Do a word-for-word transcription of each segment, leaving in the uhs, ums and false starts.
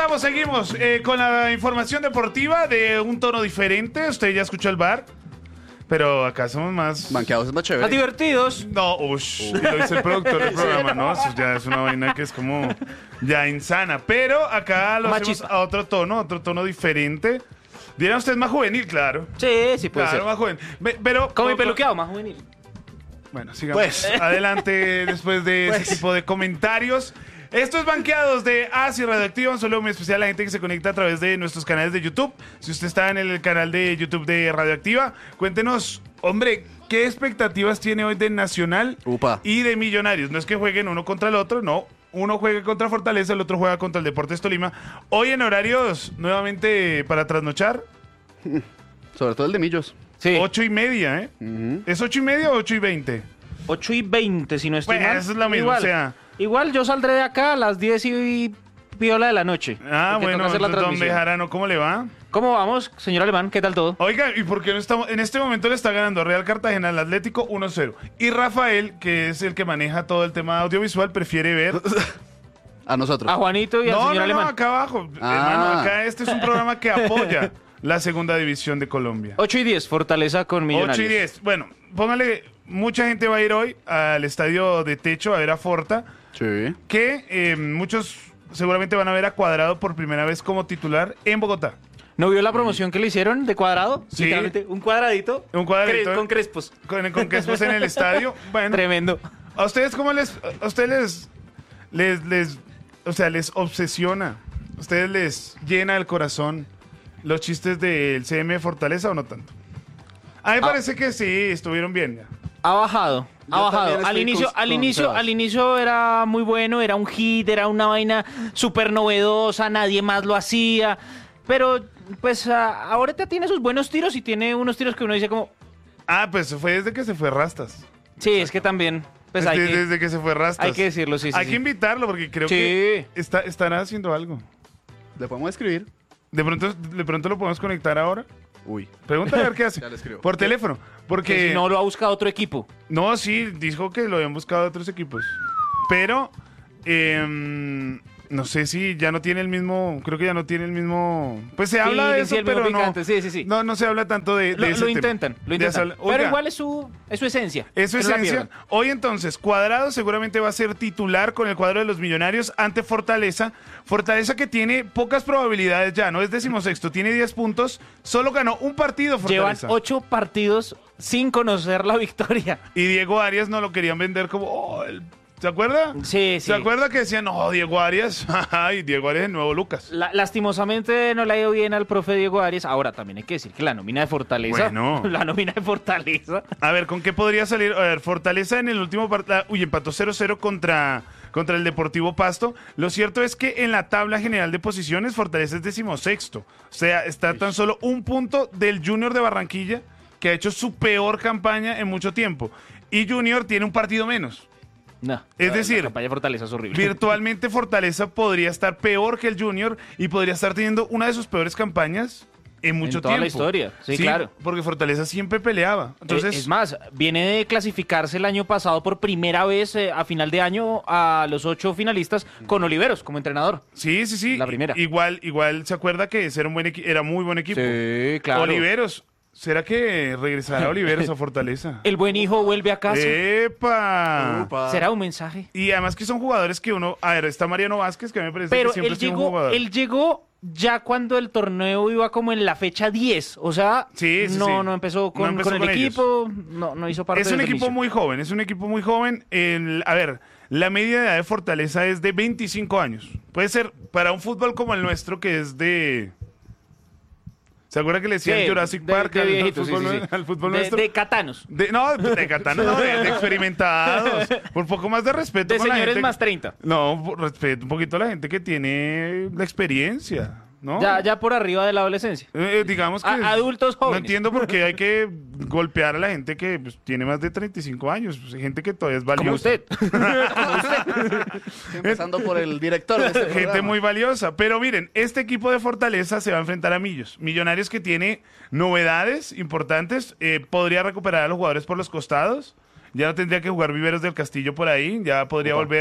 estamos, seguimos eh, con la información deportiva de un tono diferente. Usted ya escuchó el bar, pero acá somos más... Banqueados es más chévere. Más divertidos. No, ush, lo dice el productor del programa, ¿no? Eso ya es una vaina que es como ya insana. Pero acá lo Más hacemos chispa. a otro tono, otro tono diferente. Dirán ustedes más juvenil, claro. Sí, sí puede Claro, ser. más juvenil. Ve- Pero... Con mi peluqueado, más juvenil. Bueno, sigamos Pues. adelante después de Pues. ese tipo de comentarios. Esto es Banqueados de Asi Radioactiva. Un saludo muy especial a la gente que se conecta a través de nuestros canales de YouTube. Si usted está en el canal de YouTube de Radioactiva, cuéntenos, hombre, ¿qué expectativas tiene hoy de Nacional Upa. y de Millonarios? No es que jueguen uno contra el otro, no. Uno juega contra Fortaleza, el otro juega contra el Deportes Tolima. Hoy en horarios, nuevamente para trasnochar, Sobre todo el de Millos. Sí. ocho y media, ¿eh? Ujú. ¿Es ocho y media o ocho y veinte? ocho y veinte, si no estoy Bueno, mal. eso es lo mismo, igual, o sea... Igual yo saldré de acá a las diez y piola de la noche. Ah, porque bueno, toca hacer la don transmisión. Bejarano, ¿cómo le va? ¿Cómo vamos, señor Alemán? ¿Qué tal todo? Oiga, ¿y por qué no estamos? En este momento le está ganando Real Cartagena al Atlético uno cero. Y Rafael, que es el que maneja todo el tema audiovisual, prefiere ver... A nosotros. A Juanito y al No, señor no, no, Alemán. acá abajo. Ah. Hermano, acá este es un programa que apoya la segunda división de Colombia. ocho y diez, Fortaleza con Millonarios. ocho y diez. Bueno, póngale, mucha gente va a ir hoy al estadio de techo a ver a Forta, Sí. que eh, muchos seguramente van a ver a Cuadrado por primera vez como titular en Bogotá. ¿No vio la promoción que le hicieron de cuadrado? Sí. Literalmente, un cuadradito. Un cuadradito. cre- con crespos. Con, con que después en el estadio. Bueno, Tremendo. ¿a ustedes cómo les... A ustedes les, les, les... O sea, les obsesiona? ¿A ustedes les llena el corazón los chistes del C M de Fortaleza o no tanto? A mí me Ah. parece que sí, estuvieron bien. Ya. Ha bajado, Yo ha bajado. también Al estoy inicio, con- al con inicio, Sebas. al inicio era muy bueno, era un hit, era una vaina súper novedosa, nadie más lo hacía. Pero, pues, ah, ahorita tiene sus buenos tiros y tiene unos tiros que uno dice como, Ah, pues fue desde que se fue Rastas. sí, es que también, pues hay desde, que, desde que se fue Rastas. hay que decirlo, sí, sí. Hay sí. que invitarlo porque creo Sí. que está, estará haciendo algo. Le podemos escribir. De pronto, de pronto lo podemos conectar ahora. Uy. Pregúntale a ver qué hace. Ya le escribo. Por teléfono. Que Porque... si no lo ha buscado otro equipo. No, sí, dijo que lo habían buscado otros equipos. Pero, em, no sé si ya no tiene el mismo, creo que ya no tiene el mismo... Pues se habla de sí, eso, el mismo pero no, picante, sí, sí, sí. no, no se habla tanto de, de Lo, ese lo tema. intentan, lo Ya se intentan. habla- Pero Oiga, igual es su, es su esencia. es su Que no la esencia. pierdan. Hoy entonces, Cuadrado seguramente va a ser titular con el cuadro de los Millonarios ante Fortaleza. Fortaleza que tiene pocas probabilidades ya, no es decimosexto, tiene diez puntos, solo ganó un partido Llevan Fortaleza. ocho partidos sin conocer la victoria. Y Diego Arias no lo querían vender como... oh, el- ¿Se acuerda? Sí, sí. ¿Se acuerda que decían, no, Diego Arias? Ay, Diego Arias es el nuevo Lucas. La- lastimosamente no le ha ido bien al profe Diego Arias. Ahora también hay que decir que la nómina de Fortaleza. Bueno. La nómina de Fortaleza. A ver, ¿con qué podría salir? A ver, Fortaleza en el último partido... Uy, empató cero cero contra, contra el Deportivo Pasto. Lo cierto es que en la tabla general de posiciones, Fortaleza es decimosexto. O sea, está tan solo un punto del Junior de Barranquilla, que ha hecho su peor campaña en mucho tiempo. Y Junior tiene un partido menos. No. Es la- decir, la campaña de Fortaleza es horrible. Virtualmente Fortaleza podría estar peor que el Junior y podría estar teniendo una de sus peores campañas en mucho En toda tiempo. la historia, sí, claro. Porque Fortaleza siempre peleaba. Entonces, Eh, es más, viene de clasificarse el año pasado por primera vez eh, a final de año a los ocho finalistas con Oliveros como entrenador. sí, sí, sí. La primera. Igual, igual se acuerda que ese era un buen equi- era muy buen equipo. Sí, claro. Oliveros. ¿Será que regresará Oliveros a Fortaleza? El buen hijo vuelve a casa. ¡Epa! Upa. ¿Será un mensaje? Y además que son jugadores que uno... A ver, está Mariano Vázquez, que a mí me parece Pero que siempre él ha sido un llegó, jugador. él llegó ya cuando el torneo iba como en la fecha diez. O sea, Sí, sí, no, sí. no empezó No con, empezó con el con ellos. equipo, no, no hizo parte Es un desde el equipo inicio. muy joven, es un equipo muy joven. El- a ver, la media de edad de Fortaleza es de veinticinco años. Puede ser para un fútbol como el nuestro, que es de... ¿Se acuerda que le decían Sí, Jurassic de- Park de al, al viejitos, sí, fútbol, sí, sí. al fútbol De- nuestro? de catanos. De- no, de Catán, no, de, de experimentados. Por un poco más de respeto. De con la señores gente- más treinta. No, por respeto un poquito a la gente que tiene la experiencia, ¿no? Ya, ya por arriba de la adolescencia. Eh, digamos que... A- adultos jóvenes. No entiendo por qué hay que golpear a la gente que pues, tiene más de treinta y cinco años. Pues, hay gente que todavía es valiosa. Como usted. Empezando por el director de este Gente programa. muy valiosa. Pero miren, este equipo de Fortaleza se va a enfrentar a Millos. Millonarios que tiene novedades importantes. Eh, podría recuperar a los jugadores por los costados. Ya no tendría que jugar Viveros del Castillo por ahí. Ya podría Opa. volver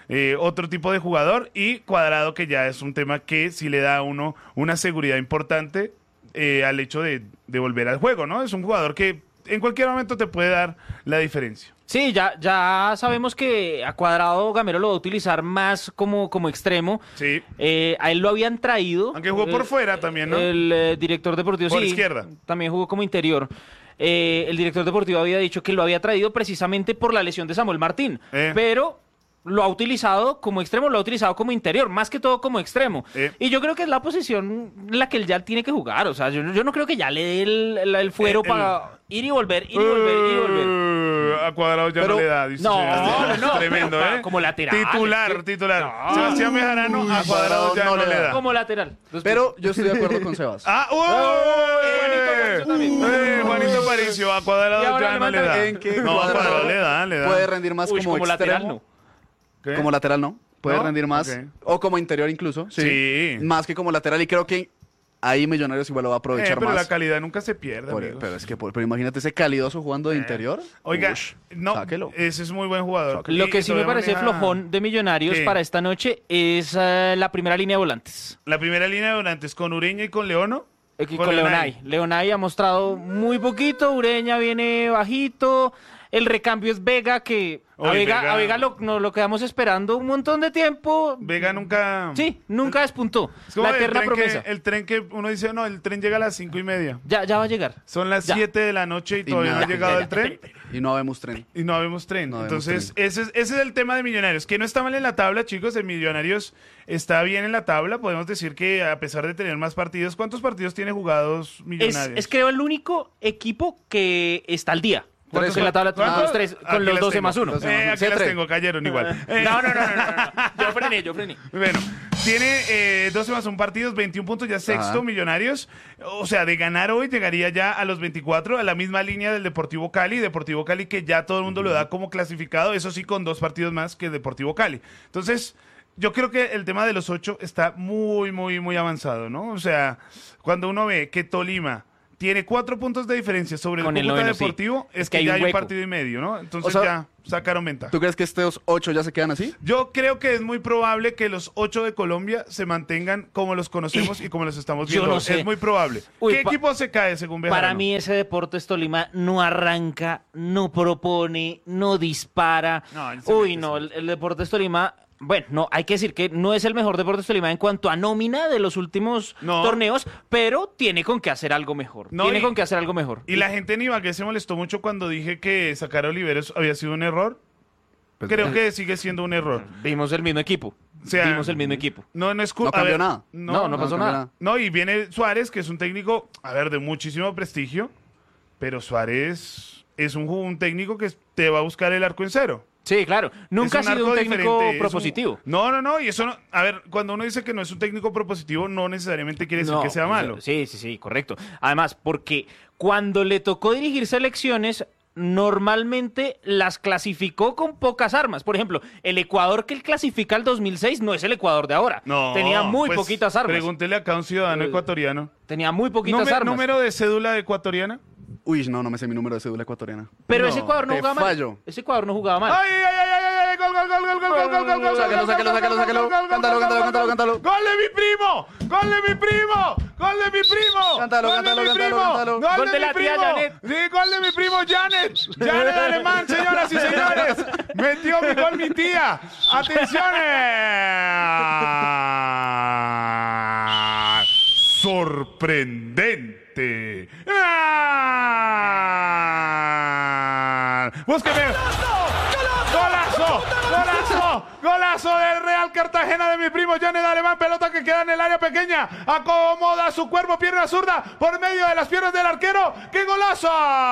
eh, otro tipo de jugador, y Cuadrado, que ya es un tema que sí le da a uno una seguridad importante eh, al hecho de, de volver al juego, ¿no? Es un jugador que en cualquier momento te puede dar la diferencia. Sí, ya, ya sabemos que a Cuadrado Gamero lo va a utilizar más como, como extremo. Sí. Eh, a él lo habían traído. Aunque jugó por eh, fuera también, ¿no? El eh, director deportivo, Por sí, izquierda. también jugó como interior. Eh, el director deportivo había dicho que lo había traído precisamente por la lesión de Samuel Martín. Eh. Pero lo ha utilizado como extremo, lo ha utilizado como interior, más que todo como extremo. Eh. Y yo creo que es la posición en la que él ya tiene que jugar. O sea, yo, yo no creo que ya le dé el, el- el fuero Eh, el- para ir y volver, ir y volver, ir y volver. Uh, a Cuadrado ya Pero- no le da. Dice No, Sebastián. no, no. Tremendo, ¿eh? Como lateral, Titular, es que- titular. No. Sebastián Bejarano a Uy, Cuadrado ya no, le da. Como lateral. Entonces, Pero yo estoy de acuerdo con Sebas. Ah, ¡uy! Juanito Aparicio también. Eh, Juanito Aparicio a Cuadrado Y ahora ya le no le manda- da. ¿En qué No, a Cuadrado Cuadrado le da, le da. Puede rendir más uy, como, como extremo. lateral no. ¿Qué? Como lateral no. Puede ¿No? rendir más. Ok. O como interior incluso. Sí. Sí. Más que como lateral. Y creo que ahí Millonarios igual lo va a Eh, aprovechar pero más. la calidad nunca se pierde, Por- amigos. pero es que, por- pero imagínate ese calidoso jugando de Eh. interior. Oiga, Ush, no, sáquelo. ese es muy buen jugador. Sáquelo. Lo Y- que y sí me todavía parece maneja- flojón de Millonarios ¿Qué? para esta noche es eh, la primera línea de volantes. La primera línea de volantes con Ureña y con Leono. Eh, Con, Leonay. Leonay ha mostrado muy poquito, Ureña viene bajito, el recambio es Vega, que a Oye, Vega, Vega- a Vega lo, nos lo quedamos esperando un montón de tiempo. Vega nunca... Sí, nunca despuntó. Es como La el eterna tren que- promesa. el tren que uno dice, no, el tren llega a las cinco y media. Ya, ya va a llegar. Son las Ya. siete de la noche y todavía no ha nada. llegado Ya, el ya, tren. Y no vemos tren. Y no vemos tren. No vemos Entonces, tren. Ese, es, ese es el tema de Millonarios. Que no está mal en la tabla, chicos. El Millonarios está bien en la tabla. Podemos decir que a pesar de tener más partidos, ¿cuántos partidos tiene jugados Es, Millonarios? es creo el único equipo que está al día. ¿Cuántos? En la tabla ¿Cuántos? los tres, Aquí con los las doce tengo. más uno. doce Eh, más uno. aquí las C tres. tengo, cayeron igual. Eh, No, no, no, no, no, no. Yo frené, yo frené. Bueno, tiene eh, doce más un partidos, veintiún puntos, ya sexto, Ajá. Millonarios. O sea, de ganar hoy llegaría ya a los veinticuatro, a la misma línea del Deportivo Cali. Deportivo Cali que ya todo el mundo lo da como clasificado, eso sí, con dos partidos más que el Deportivo Cali. Entonces, yo creo que el tema de los ocho está muy, muy, muy avanzado, ¿no? O sea, cuando uno ve que Tolima tiene cuatro puntos de diferencia sobre el Con el Cúcuta noveno, sí. Deportivo, es, Es que, que hay ya un hay un hueco. partido y medio, ¿no? Entonces O sea, ya sacaron ventaja. ¿Tú crees que estos ocho ya se quedan así? Yo creo que es muy probable que los ocho de Colombia se mantengan como los conocemos y, como los estamos yo viendo. no sé. Es muy probable. Uy, ¿Qué pa- equipo se cae según Bejarano? Para mí ese Deportes Tolima no arranca, no propone, no dispara. No, él se Uy, mete, no, sí. el, el Deportes Tolima, bueno, no, hay que decir que no es el mejor Deportes Tolima en cuanto a nómina de los últimos No. torneos, pero tiene con qué hacer algo mejor. No, tiene y- con qué hacer algo mejor. Y la gente en Ibagué se molestó mucho cuando dije que sacar a Oliveros había sido un error. Pues, Creo eh, que sigue siendo un error. Vimos el mismo equipo. O sea, Vimos el mismo equipo. No, no es No culpa. cambió nada. No, no pasó cambió nada. No, y viene Suárez, que es un técnico, a ver, de muchísimo prestigio, pero Suárez es un, ju- un técnico que te va a buscar el arco en cero. Sí, claro. Nunca ha Es sido un arco técnico diferente, es un- propositivo. No, no, no, y eso no, a ver, cuando uno dice que no es un técnico propositivo, no necesariamente quiere decir No, que sea malo. Sí, sí, sí, correcto. Además, porque cuando le tocó dirigir selecciones, normalmente las clasificó con pocas armas. Por ejemplo, el Ecuador que él clasifica al dos mil seis no es el Ecuador de ahora. No, Tenía muy pues, poquitas armas. Pregúntele acá a un ciudadano Eh, ecuatoriano. Tenía muy poquitas Número, armas. número de cédula de ecuatoriana. Uy, no, no me sé mi número de cédula ecuatoriana. Pero No, ese Ecuador no te jugaba mal. fallo. Ese Ecuador no jugaba mal. ¡Ay, ay, ay, ay, ay! ¡Gol, gol, gol, gol, gol, gol, gol, gol, gol! Sácalo, sácalo, sácalo, sácalo. Cántalo, cántalo, cántalo, cántalo. ¡Gol de mi primo! ¡Gol de mi primo! ¡Gol de mi primo! Cántalo, ¡Gol de cántalo, mi cántalo, primo! cántalo. ¡Gol Gol de de mi la tía primo! Janet. Sí, gol de mi primo Janet. Janet Alemán, señoras y señores. Metió mi gol mi tía. ¡Atención! eh. ¡Sorprendente! ¡Ah! ¡Búsqueme! ¡Golazo! ¡Golazo! ¡Golazo del Real Cartagena de mi primo Janet Alemán! Pelota que queda en el área pequeña. Acomoda su cuerpo, pierna zurda, por medio de las piernas del arquero. ¡Qué golazo!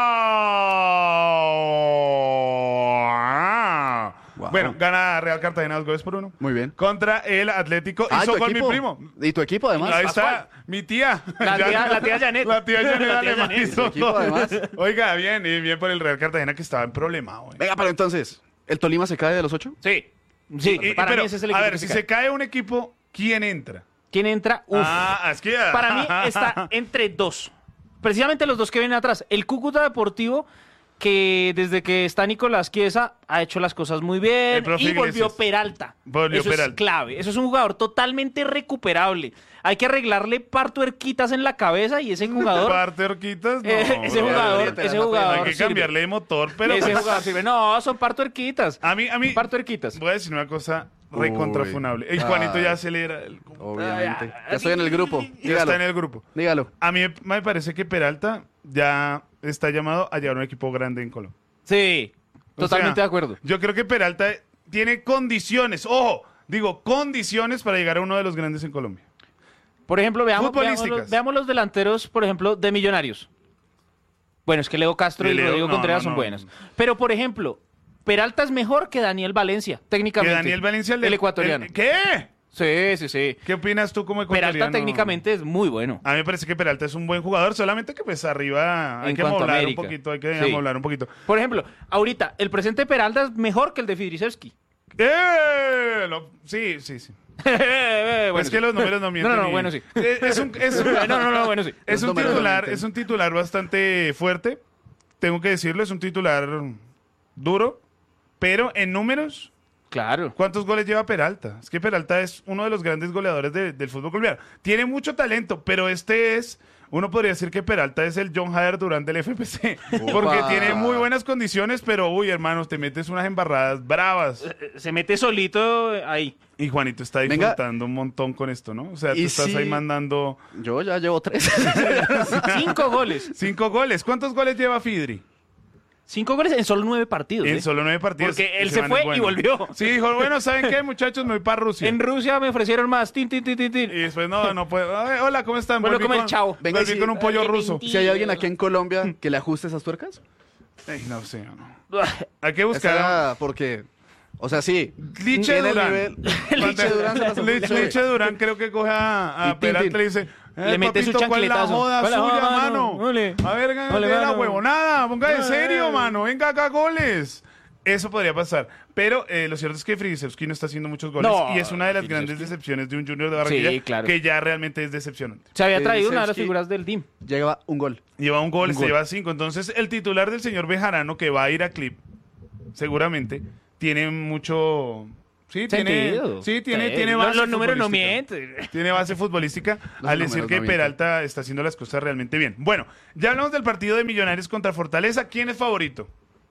Ah. Wow. Bueno, gana Real Cartagena dos goles por uno. Muy bien. Contra el Atlético. Ah, Hizo ¿tu gol mi equipo? primo. Y tu equipo, además. Ahí está, Pascual. mi tía. La tía- la tía Janet. La tía Janet La tía Alemán Janet. hizo Tu equipo, gol. además. Oiga, bien, y bien por el Real Cartagena que estaba en problema. güey. Venga, pero entonces, ¿el Tolima se cae de los ocho? Sí. Sí, Y- y- para pero, mí ese es el a equipo ver, que si se se cae. cae un equipo, ¿quién entra? ¿Quién entra? Uf. Ah, es que... Para mí está entre dos. Precisamente los dos que vienen atrás. El Cúcuta Deportivo que desde que está Nicolás Chiesa ha hecho las cosas muy bien El profe y volvió Iglesias. Peralta. Volvió Eso Peralta. es clave. Eso es un jugador totalmente recuperable. Hay que arreglarle par tuerquitas en la cabeza y ese jugador... Parte horquitas, no. eh, ese bro. jugador, ese jugador Hay que sirve. cambiarle de motor, pero Ese pues, jugador sirve. No, son par tuerquitas. a mí, a mí, Par tuerquitas. voy a decir una cosa Uy. recontrafunable. Y Juanito Ay. ya acelera. El... Obviamente. Ah, Ya estoy en el grupo. Ya Dígalo. está en el grupo. Dígalo. A mí me parece que Peralta ya está llamado a llevar un equipo grande en Colombia. Sí, O totalmente sea, de acuerdo. Yo creo que Peralta tiene condiciones, ojo, digo condiciones para llegar a uno de los grandes en Colombia. Por ejemplo, veamos, veamos, Futbolísticas. los, veamos los delanteros, por ejemplo, de Millonarios. Bueno, es que Leo Castro De y Leo, Rodrigo no, Contreras no, son no. buenos. Pero, por ejemplo, Peralta es mejor que Daniel Valencia, Que técnicamente. Daniel Valencia, el ecuatoriano. el- ¿Qué? Sí, sí, sí. ¿Qué opinas tú como ecuatoriano? Peralta técnicamente es muy bueno. A mí me parece que Peralta es un buen jugador, solamente que pues arriba hay En que cuanto a amoblar un América. poquito, hay que Sí. amoblar un poquito. Por ejemplo, ahorita, el presente de Peralta es mejor que el de Fidrisevski. ¡Eh! Lo- sí, sí, sí. bueno, es que sí. los números no mienten. No, no, no, y- bueno, sí. Eh, Es un, es un- No, no, no, bueno, sí. Es Los un números no titular, mienten. es un titular bastante fuerte. Tengo que decirlo, es un titular duro, pero en números, Claro. ¿cuántos goles lleva Peralta? Es que Peralta es uno de los grandes goleadores de- del fútbol colombiano. Tiene mucho talento, pero este es, uno podría decir que Peralta es el John Hader Durán del F P C, porque Opa. tiene muy buenas condiciones, pero uy, hermanos, te metes unas embarradas bravas. Se mete solito ahí. Y Juanito está Venga. disfrutando un montón con esto, ¿no? O sea, tú Y estás si- ahí mandando Yo ya llevo tres. Cinco goles. cinco goles. ¿Cuántos goles lleva Fidri? Cinco goles en solo nueve partidos. En ¿eh? solo nueve partidos. Porque él Ese se man fue es y bueno. volvió. Sí, dijo, bueno, ¿saben qué, muchachos? Me voy para Rusia. En Rusia me ofrecieron más. Tin, tin, tin, tin, tin. Y después, no, no puedo. Ay, hola, ¿cómo están? Bueno, Volví como el con- chavo. Venga, volví y si- con un pollo Ay, ruso. mentira. Si hay alguien aquí en Colombia que le ajuste esas tuercas, Ay, no sé, no. Hay que buscar... esa porque, o sea, sí. Liche tiene el Durán. nivel- Cuando- Liche Durán se las Liche, ajusta. Liche Durán creo que coge a, a Y tin, Peralta tin. y le dice... Eh, Le mete su papito, ¿cuál es la chancletazo? joda ¿Cuál es la suya, joda, mano? mano? Ole. A ver, gánate Ole, la mano. huevonada. Ponga de Ole. serio, mano. Venga acá, goles. Eso podría pasar. Pero eh, lo cierto es que Fridisevski no está haciendo muchos goles. No, y es una de las Fridisevski. grandes decepciones de un Junior de Barranquilla. Sí, claro. Que ya realmente es decepcionante. Se había Eh, traído una de las Kulusevski. figuras del D I M. Lleva un gol. Lleva un gol, Un se gol. lleva cinco. Entonces, el titular del señor Bejarano, que va a ir a Clip, seguramente, tiene mucho... Sí, tiene, Sentido. sí, tiene, Sí, tiene los- base los números no futbolística. mienten. Tiene base futbolística Los al decir números que no mienten. Peralta está haciendo las cosas realmente bien. Bueno, ya hablamos del partido de Millonarios contra Fortaleza. ¿Quién es favorito?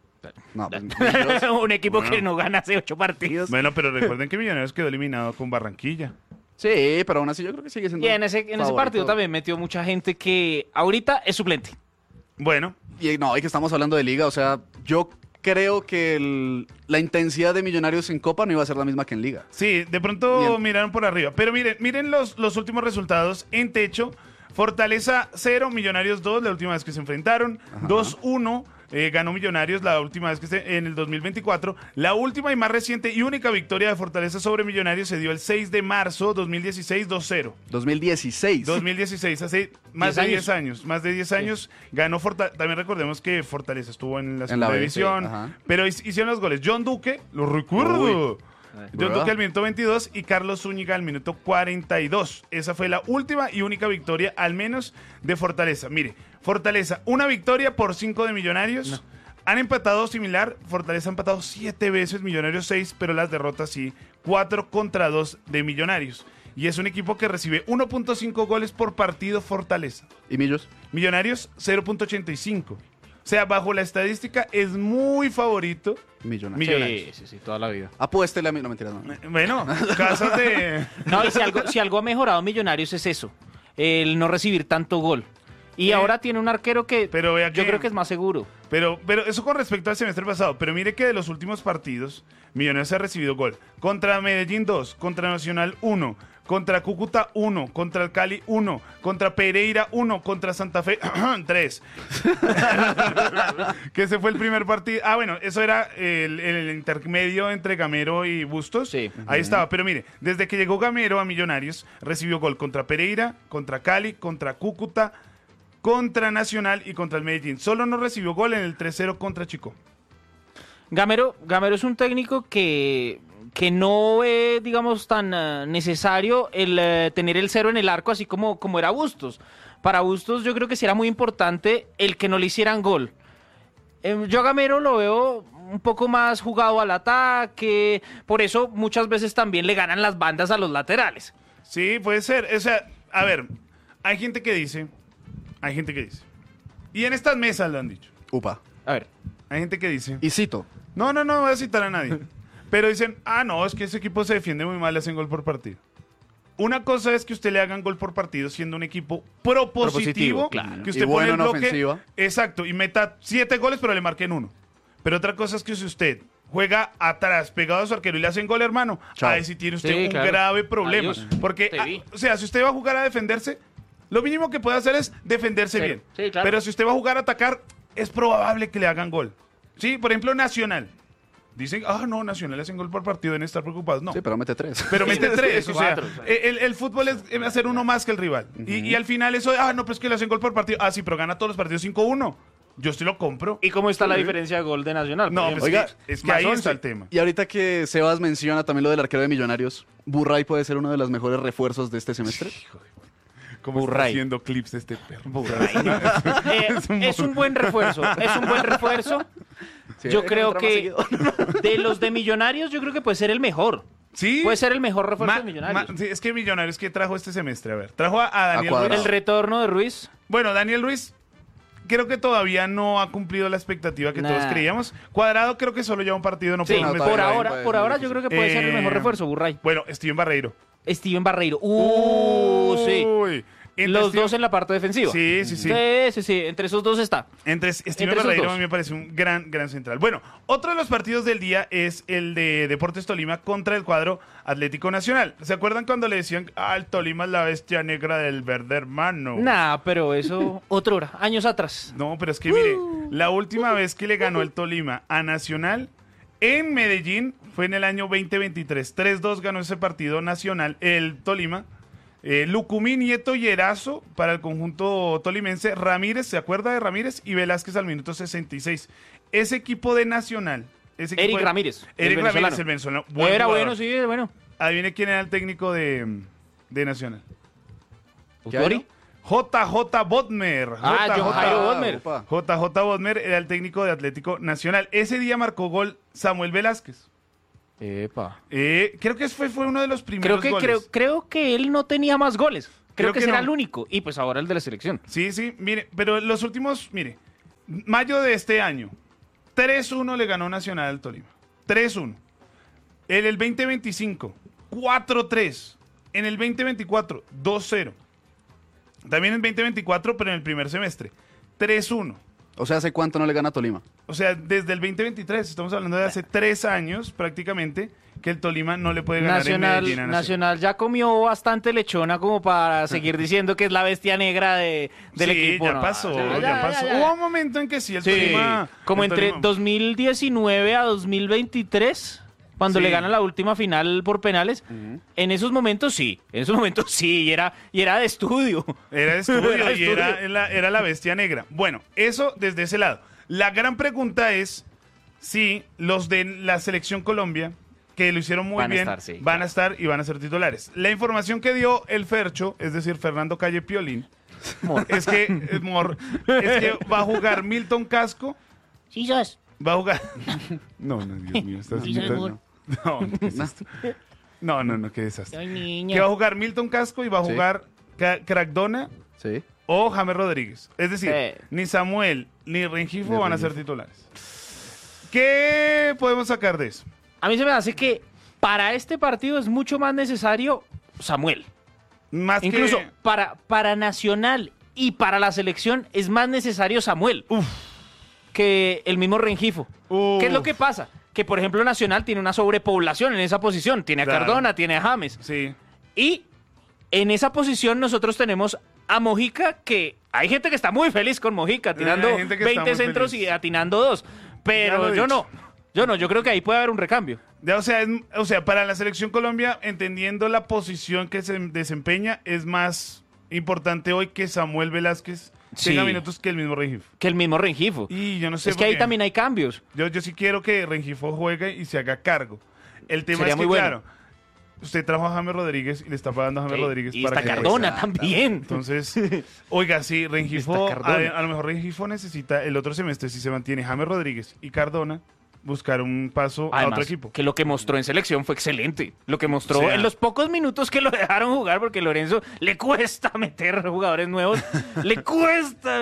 No, pues, Millos. Un equipo Bueno. que no gana hace ocho partidos. Bueno, pero recuerden que Millonarios quedó eliminado con Barranquilla. Sí, pero aún así yo creo que sigue siendo Y en ese, en ese favorito. partido también metió mucha gente que ahorita es suplente. Bueno, Y no, y que estamos hablando de liga, o sea, yo creo que el- la intensidad de Millonarios en Copa no iba a ser la misma que en liga. sí, de pronto Bien. miraron por arriba. Pero miren, miren los, los últimos resultados en techo. Fortaleza cero, Millonarios dos, la última vez que se enfrentaron. Ajá. dos uno, eh, ganó Millonarios la última vez que se, en el dos mil veinticuatro. La última y más reciente y única victoria de Fortaleza sobre Millonarios se dio el seis de marzo dos mil dieciséis, dos cero. dos mil dieciséis. dos mil dieciséis, hace más Diez de diez años. años. Más de diez años ganó Fortaleza. También recordemos que Fortaleza estuvo en la En segunda la B, división. sí, ajá. Pero hic- hicieron los goles. John Duque, lo recuerdo. John ¿Verdad? Duque al minuto veintidós y Carlos Zúñiga al minuto cuarenta y dos. Esa fue la última y única victoria, al menos, de Fortaleza. Mire, Fortaleza, una victoria por cinco de Millonarios. Han empatado similar. Fortaleza ha empatado siete veces, Millonarios seis, pero las derrotas sí, cuatro contra dos de Millonarios. Y es un equipo que recibe uno punto cinco goles por partido Fortaleza. ¿Y Millos? Millonarios cero punto ochenta y cinco. O sea, bajo la estadística es muy favorito. Millonarios. Millonarios. Sí, sí, sí, toda la vida. Apuéstele a mí, no mentiras, no. Bueno, casas de... No, y si algo, si algo ha mejorado Millonarios es eso, el no recibir tanto gol. Y Eh, ahora tiene un arquero que pero vea yo que- creo que es más seguro. Pero, pero eso con respecto al semestre pasado. Pero mire que de los últimos partidos, Millonarios ha recibido gol. Contra Medellín dos, contra Nacional uno, contra Cúcuta uno, contra el Cali uno, contra Pereira uno, contra Santa Fe tres. Que ese fue el primer partido. Ah, bueno, eso era el, el intermedio entre Gamero y Bustos. Sí. Ahí estaba. Pero mire, desde que llegó Gamero a Millonarios, recibió gol contra Pereira, contra Cali, contra Cúcuta, contra Nacional y contra el Medellín. Solo no recibió gol en el tres cero contra Chico. Gamero, Gamero es un técnico que, que no ve, digamos, tan eh, necesario el eh, tener el cero en el arco, así como, como era Bustos. Para Bustos yo creo que sí era muy importante el que no le hicieran gol. Eh, yo a Gamero lo veo un poco más jugado al ataque, por eso muchas veces también le ganan las bandas a los laterales. Sí, puede ser. O sea, a ver, hay gente que dice, hay gente que dice, y en estas mesas lo han dicho, Upa. A ver, hay gente que dice, Y cito. no, no, no voy a citar a nadie, pero dicen, ah, no, es que ese equipo se defiende muy mal, le hacen gol por partido. Una cosa es que usted le hagan gol por partido siendo un equipo propositivo, Propositivo, claro. que usted Y pone bueno el en bloque, ofensiva. exacto, y meta siete goles, pero le marquen uno. Pero otra cosa es que si usted juega atrás, pegado a su arquero y le hacen gol, hermano, Chao. ahí sí tiene usted Sí, un claro. grave problema. Adiós. Porque, Te ah, vi. o sea, si usted va a jugar a defenderse, lo mínimo que puede hacer es defenderse Sí, bien. sí, claro. Pero si usted va a jugar a atacar, es probable que le hagan gol. Sí, por ejemplo, Nacional. Dicen, ah, no, Nacional le hacen gol por partido, deben estar preocupados. No. Sí, pero mete tres. Pero mete tres, o sea, Cuatro, o sea. el, el fútbol es eh, hacer uno más que el rival. y, y al final eso, de, ah, no, pues que le hacen gol por partido. Ah, sí, pero gana todos los partidos cinco uno. Yo sí lo compro. ¿y cómo está la diferencia de gol de Nacional? por No, ejemplo? pues Oiga, que- es que más ahí once. está el tema. Y ahorita que Sebas menciona también lo del arquero de Millonarios, ¿Burray puede ser uno de los mejores refuerzos de este semestre? ¿Cómo está Burray. haciendo clips este perro? Eh, es un buen refuerzo, es un buen refuerzo. Sí, Yo hay creo encontrar más que seguido. de los de Millonarios, yo creo que puede ser el mejor. Sí. Puede ser el mejor refuerzo Ma- de Millonarios. ma- sí, es que Millonarios que trajo este semestre, a ver, trajo a, a Daniel Cuadrado. Ruiz. El retorno de Ruiz. Bueno, Daniel Ruiz creo que todavía no ha cumplido la expectativa que Nah. todos creíamos. Cuadrado creo que solo lleva un partido, no Sí, puede no, por todavía ahora, puede por ser ahora difícil. yo creo que puede ser el Eh, mejor refuerzo, Burray. Bueno, Steven Barreiro. Steven Barreiro. Uh, sí. Uy. Entre Los Steven- dos en la parte defensiva. Sí, sí, sí. Sí, sí, sí. Entre esos dos está. Entre Steven Entre esos Barreiro dos. a mí me parece un gran, gran central. Bueno, otro de los partidos del día es el de Deportes Tolima contra el cuadro Atlético Nacional. ¿Se acuerdan cuando le decían, ah, el Tolima es la bestia negra del verde hermano? Nah, pero eso, otra hora, años atrás. No, pero es que mire, la última vez que le ganó el Tolima a Nacional en Medellín fue en el año veinte veintitrés. tres dos ganó ese partido Nacional, el Tolima. Eh, Lucumí, Nieto y Erazo para el conjunto tolimense. Ramírez, ¿se acuerda de Ramírez? Y Velázquez al minuto sesenta y seis. Ese equipo de Nacional. Ese equipo Eric de- Ramírez, el Eric Ramírez, venezolano. el venezolano. Buen Era jugador. bueno, sí, bueno. Adivine quién era el técnico de, de Nacional. ¿Qué Autori. año? J J Bodmer. Ah, J J John Jairo Bodmer. Upa. J J Bodmer era el técnico de Atlético Nacional. Ese día marcó gol Samuel Velázquez. Epa. Eh, creo que fue, fue uno de los Creo primeros que, goles. creo, creo que él no tenía más goles. Creo, Creo que, que ese era no. el único. Y pues ahora el de la selección. Sí, sí, mire, pero los últimos, mire, mayo de este año, tres uno le ganó Nacional al Tolima. tres uno. En el veinte veinticinco, cuatro tres. En el veinte veinticuatro, dos cero. También en el veinte veinticuatro, pero en el primer semestre, tres uno. O sea, ¿hace cuánto no le gana a Tolima? O sea, desde el veinte veintitrés, estamos hablando de hace tres años prácticamente, que el Tolima no le puede ganar en Nacional, Medellín a Nacional. Nacional ya comió bastante lechona como para seguir diciendo que es la bestia negra de, del sí, equipo. ya ¿no? pasó, Sí, ya, pasó. Hubo un momento en que sí, el Sí, Tolima... como el entre Tolima- dos mil diecinueve a dos mil veintitrés, cuando Sí. le ganan la última final por penales. En esos momentos sí, en esos momentos sí, y era, y era de estudio. Era de estudio Era de y era, estudio. la, era la bestia negra. Bueno, eso desde ese lado. La gran pregunta es si los de la selección Colombia, que lo hicieron muy Van a bien, estar, sí, van claro. a estar y van a ser titulares. La información que dio el Fercho, es decir, Fernando Calle Piolín, es que, eh, Mor, es que va a jugar Milton Casco, Sí, sos. va a jugar... No, no, Dios mío, estás... Sí, soy estás- Mor. no, ¿qué es esto? no, no, no, qué desastre. Soy Que va a niña. jugar Milton Casco y va a Sí. jugar Ca- Crackdona Sí. o James Rodríguez. Es decir, Sí. ni Samuel ni Rengifo Ni van a ser Rengifo. titulares. ¿Qué podemos sacar de eso? A mí se me hace que para este partido es mucho más necesario Samuel. Más Incluso que... para, para Nacional y para la selección es más necesario Samuel que el mismo Rengifo. Uf. ¿Qué es lo que pasa? Que, por ejemplo, Nacional tiene una sobrepoblación en esa posición. Tiene a Claro. Cardona, tiene a James. Sí. Y en esa posición nosotros tenemos a Mojica, que hay gente que está muy feliz con Mojica, tirando hay gente que está veinte muy centros feliz. y atinando dos. Ya lo Pero he yo dicho. no. Yo no, yo creo que ahí puede haber un recambio. Ya, o, sea, es- o sea, para la selección Colombia, entendiendo la posición que se desempeña, es más importante hoy que Samuel Velázquez Sí. tenga minutos que el mismo Rengifo. Que el mismo Rengifo. Y yo no sé Es que por ahí qué. también hay cambios. Yo, yo sí quiero que Rengifo juegue y se haga cargo. El tema Sería es que, muy bueno. claro, usted trajo a James Rodríguez y le está pagando a James Sí, Rodríguez y para está que... Cardona Exacto. también. Entonces, oiga, sí, Rengifo, Está a, Cardona. a lo mejor Rengifo necesita el otro semestre, si se mantiene James Rodríguez y Cardona, buscar un paso a Además, otro equipo. que lo que mostró en selección fue excelente. Lo que mostró O sea, en los pocos minutos que lo dejaron jugar, porque Lorenzo le cuesta meter jugadores nuevos. le cuesta.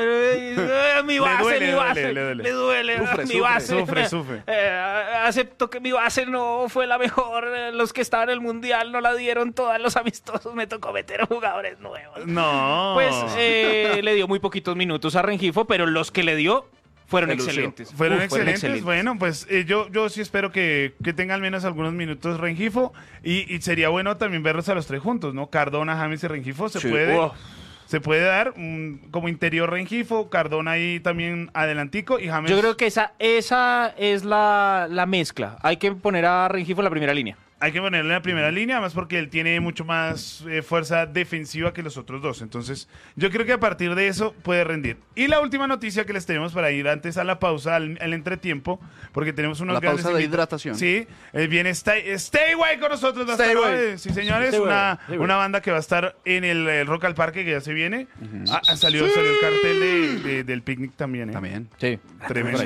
eh, mi base, duele, mi le base. duele, le duele. Le duele. Sufre, mi sufre, base. sufre, sufre. Eh, acepto que mi base no fue la mejor. eh, Los que estaban en el mundial no la dieron todas. Los amistosos me tocó meter jugadores nuevos. No. Pues eh, le dio muy poquitos minutos a Rengifo, pero los que le dio fueron Se lució. excelentes. Fueron Uf, excelentes. Bueno, pues eh, yo, yo sí espero que, que tenga al menos algunos minutos Rengifo. Y, y sería bueno también verlos a los tres juntos, ¿no? Cardona, James y Rengifo. Se Sí. puede. Uf. Se puede dar un- como interior Rengifo, Cardona ahí también adelantico y James. Yo creo que esa, esa es la, la mezcla. Hay que poner a Rengifo en la primera línea. Hay que ponerle en la primera línea, además porque él tiene mucho más eh, fuerza defensiva que los otros dos. Entonces, yo creo que a partir de eso puede rendir. Y la última noticia que les tenemos para ir antes a la pausa, al, al entretiempo, porque tenemos unos La grandes pausa de invita- hidratación. Sí, eh, viene Stay, Stay Way con nosotros. va a Stay estar Way. hoy. Sí, señores, Stay Way, una, Stay Way. una banda que va a estar en el, el Rock al Parque, que ya se viene. Ah, ah, salió, salió el cartel de- de- del picnic también. ¿eh? También. Sí. Tremendo.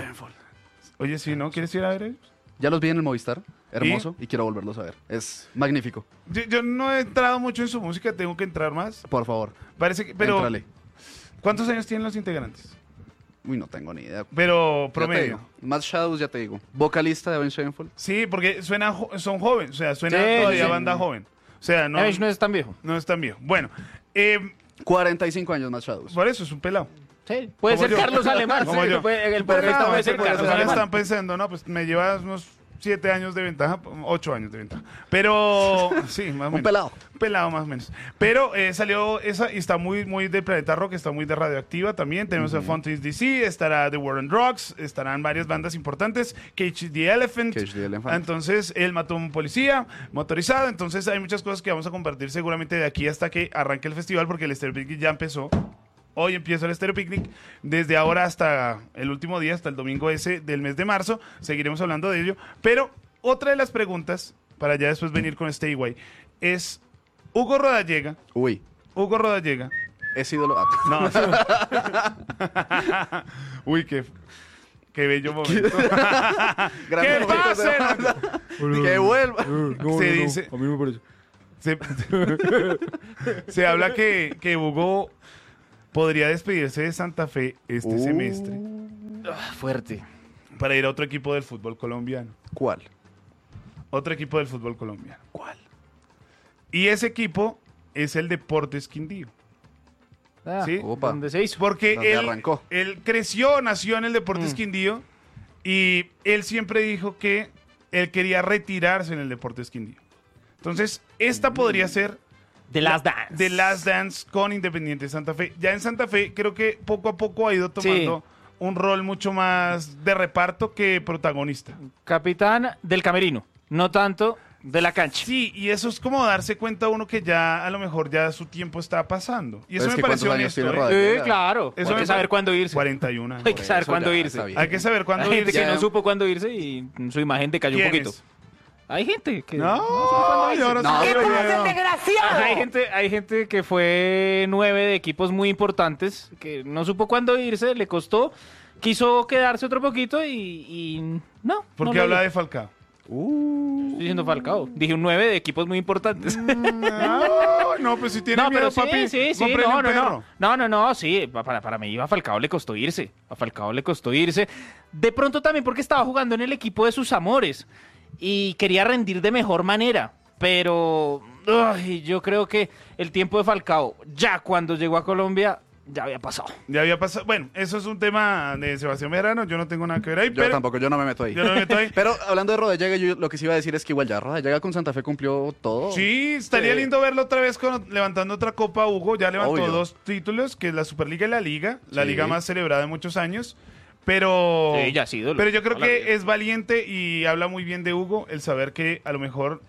Oye, sí, ¿no? ¿Quieres ir a ver ellos? Ya los vi en el Movistar. Hermoso. Y, quiero volverlos a ver. Es magnífico. Yo, yo no he entrado mucho en su música, tengo que entrar más. Por favor. Parece que, pero Éntrale. ¿cuántos años tienen los integrantes? Uy, no tengo ni idea. Pero Ya te promedio. digo. Matt Shadows, ya te digo. Vocalista de Avenged Sevenfold. Sí, porque suena, jo- son jóvenes, o sea, suena Sí, todavía sí. banda joven. O sea, no, Avenged no es tan viejo. no es tan viejo. Bueno, eh, cuarenta y cinco años Matt Shadows. por eso es un pelado. Sí. Puede Como ser yo. Carlos Alemán. Como sí, yo. puede- el Pero porrista no, puede ese ser por eso Carlos ya Alemán. están pensando, no, pues me llevas unos siete años de ventaja, ocho años de ventaja. Pero, sí, más o menos. Un pelado. Pelado más o menos. Pero eh, salió esa y está muy, muy de Planeta Rock, está muy de Radioactiva también. Tenemos a Fountains D C, estará The War on Drugs, estarán varias bandas importantes. Cage the Elephant. Cage the Elephant. Entonces, él mató a un policía motorizado. Entonces, hay muchas cosas que vamos a compartir seguramente de aquí hasta que arranque el festival, porque el Stereo Picnic ya empezó. Hoy empieza el Stereo Picnic. Desde ahora hasta el último día, hasta el domingo ese del mes de marzo, seguiremos hablando de ello. Pero otra de las preguntas, para ya después venir con Stay Way, es Hugo Rodallega. Uy. Hugo Rodallega. Es ídolo. Ah. No. Uy, qué, qué bello momento. Gran ¿Qué momento. pasa? Que vuelva. Se dice. A mí no me parece. Se, se habla que, que Hugo podría despedirse de Santa Fe este Uh. semestre Ah, fuerte. para ir a otro equipo del fútbol colombiano. ¿Cuál? Otro equipo del fútbol colombiano. ¿Cuál? Y ese equipo es el Deportes Quindío. Ah, Sí. Opa. ¿dónde se hizo? Porque Donde él, arrancó. él creció, nació en el Deportes Mm. Quindío y él siempre dijo que él quería retirarse en el Deportes Quindío. Entonces, esta Mm. podría ser The Last Dance. The Last Dance con Independiente Santa Fe. Ya en Santa Fe creo que poco a poco ha ido tomando un rol mucho más de reparto que protagonista. Capitán del camerino. No tanto de la cancha. Sí, y eso es como darse cuenta uno que ya a lo mejor ya su tiempo está pasando. Y eso Es me que pareció ¿cuántos años honesto. tiene ¿eh? Rodallega? Sí, claro. Eso Hay me que saber pa- cuándo irse. cuarenta y uno Hay años. que saber eso cuándo ya irse. está bien. Hay que saber cuándo Hay gente irse. que no Ya- supo cuándo irse y su imagen decayó un ¿Quiénes? poquito. Hay gente que No, supo cuándo y irse. ahora No, sí. pero pero- Hay gente, hay gente que fue nueve de equipos muy importantes, que no supo cuándo irse, le costó, quiso quedarse otro poquito y, y no. ¿Por no qué lo habla hizo. de Falcao? Estoy diciendo Falcao. Dije un nueve de equipos muy importantes. No, no, pues si tiene No, miedo, pero sí, papi, sí, sí, cómprele no, un no, perro. no, no, no, no, sí, pa- para, para mí a Falcao le costó irse, a Falcao le costó irse, de pronto también porque estaba jugando en el equipo de sus amores y quería rendir de mejor manera, pero ay, yo creo que el tiempo de Falcao, ya cuando llegó a Colombia, ya había pasado. Ya había pasado. Bueno, eso es un tema de Sebastián Medrano. Yo no tengo nada que ver ahí, Yo pero tampoco, yo no me meto ahí. yo no me meto ahí. Pero hablando de Rodallega, yo lo que sí iba a decir es que igual ya Rodallega con Santa Fe cumplió todo. Sí, estaría Sí. lindo verlo otra vez con- levantando otra copa, Hugo. Ya levantó Obvio. dos dos títulos, que es la Superliga y la Liga. La Sí. liga más celebrada de muchos años. Pero, Sí, ya ha sido. pero yo creo toda la vida. que es valiente y habla muy bien de Hugo el saber que a lo mejor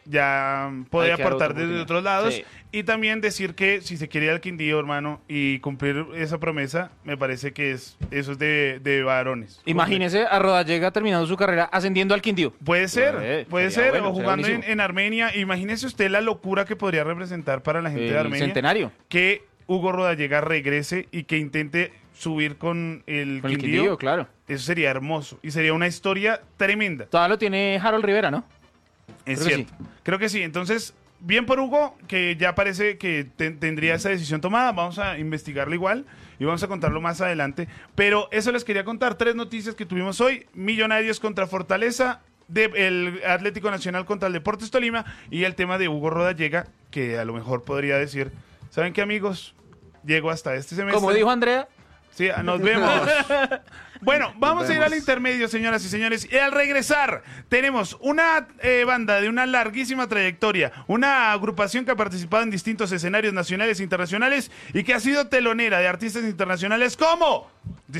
ya podía Hay que dar aportar otra desde oportunidad. otros lados. Sí. Y también decir que si se quiere ir al Quindío, hermano, y cumplir esa promesa, me parece que es eso es de, de varones. Imagínese a Rodallega terminando su carrera ascendiendo al Quindío. Puede ser, Eh, puede sería ser, bueno, o sería jugando en, buenísimo. en Armenia. Imagínese usted la locura que podría representar para la gente de El Armenia centenario. que Hugo Rodallega regrese y que intente subir con el Con el Quindío. Quindío, claro. Eso sería hermoso y sería una historia tremenda. Todavía lo tiene Harold Rivera, ¿no? Es Creo que cierto. Creo que sí. Entonces, bien por Hugo, que ya parece que te- tendría esa decisión tomada. Vamos a investigarlo igual y vamos a contarlo más adelante. Pero eso les quería contar. Tres noticias que tuvimos hoy. Millonarios contra Fortaleza, de- el Atlético Nacional contra el Deportes Tolima y el tema de Hugo Rodallega, que a lo mejor podría decir, ¿saben qué, amigos? Llego hasta este semestre. Como dijo Andrea, Sí, nos vemos. Bueno, vamos a ir al intermedio, señoras y señores. Y al regresar, tenemos una eh, banda de una larguísima trayectoria, una agrupación que ha participado en distintos escenarios nacionales e internacionales y que ha sido telonera de artistas internacionales como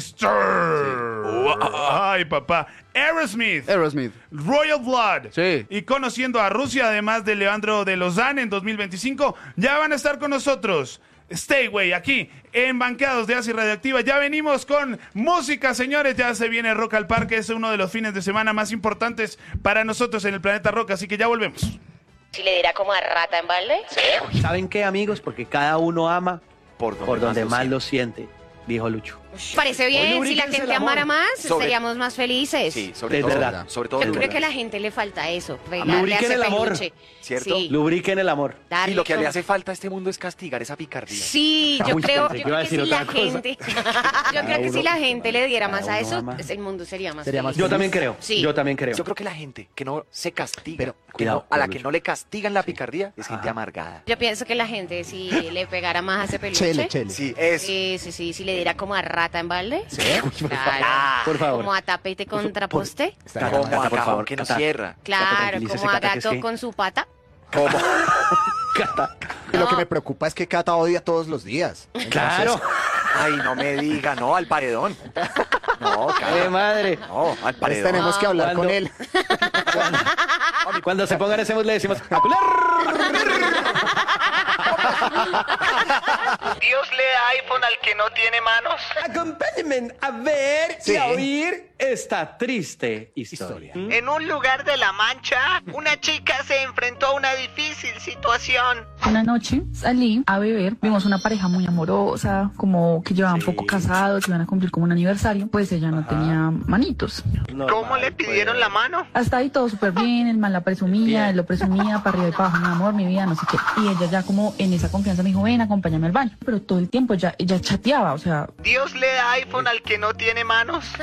Disturbed. Ay, papá. Aerosmith. Aerosmith. Royal Blood. Sí. Y conociendo a Rusia, además de Leandro de Lozán en dos mil veinticinco, ya van a estar con nosotros. Stay Way, aquí en Banqueados de Asia Radioactiva. Ya venimos con música, señores. Ya se viene Rock al Parque. Es uno de los fines de semana más importantes para nosotros en el planeta Rock. Así que ya volvemos. Si le diera como a rata en balde. ¿Saben qué, amigos? Porque cada uno ama Por donde, por donde más, más lo lo siente, dijo Lucho. Parece bien, si la lubríquense gente el amor. amara más, Sobre- seríamos más felices. Sí, sobre Es todo. verdad. Sobre todo. Yo de creo verdad. que a la gente le falta eso, pegarle a Lubriquen ese el amor, peluche. ¿cierto? Sí, Lubriquen el amor. darle Y lo que le como- hace falta a este mundo es castigar esa picardía. Sí, yo Uy, creo, pensé yo que iba creo a que decir si la otra cosa. gente, yo creo que uno- si la gente le diera más cada a uno eso, ama. pues el mundo sería más Sería más feliz. Yo también creo. Sí. Yo también creo. Yo creo que la gente que no se castiga, Pero, que cuidado, no- a la Lucho. que no le castigan la picardía, es gente Ajá. amargada. Yo pienso que la gente si le pegara más a ese peluche. Chele, chele. Sí, es. Sí, sí, sí, si le diera como a rata en balde. ¿Sí? Claro. Por favor. Como a tapete contra poste. Está Como bien. a por cajón favor, que no Cata. cierra. Claro, tranquilícese, como a Cata, que es gato que- con su pata. Como. Cata. Lo que me preocupa es que Cata odia todos los días. Claro. Ay, no me diga, no, al paredón. No, ¡Qué cara. madre! No, al Entonces paredón. tenemos que hablar ¿Cuándo? con él. Cuando se pongan ese mood le decimos ¡a cular! Dios le da iPhone al que no tiene manos. Acompáñenme a ver Sí. y a oír esta triste historia. En un lugar de La Mancha, una chica se enfrentó a una difícil situación. Una noche salí a beber, vimos una pareja muy amorosa, como que llevaban Sí. poco casados, iban a cumplir como un aniversario, pues ella no tenía manitos. ¿Cómo le pidieron la mano? Hasta ahí todo súper bien, el man la presumía, él lo presumía, para arriba y para abajo, mi amor, mi vida, no sé qué. Y ella ya como en esa confianza me dijo, ven, acompáñame al baño. Pero todo el tiempo ya, ella chateaba, o sea, Dios le da iPhone al que no tiene manos.